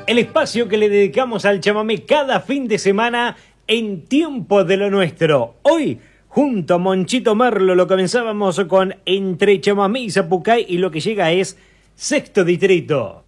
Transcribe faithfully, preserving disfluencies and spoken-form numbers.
El espacio que le dedicamos al chamamé cada fin de semana en Tiempo de lo Nuestro. Hoy, junto a Monchito Merlo, lo comenzábamos con Entre Chamamé y Zapucay y lo que llega es Sexto Distrito.